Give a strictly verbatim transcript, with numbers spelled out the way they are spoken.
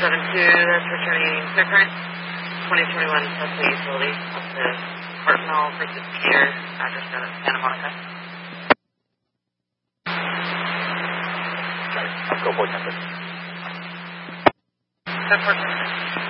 seven two, that's returning clear current. twenty twenty-one Tesla utility up to Hartnell versus Pierre, address down at Santa Monica. Sorry, I'll go board number. ten four.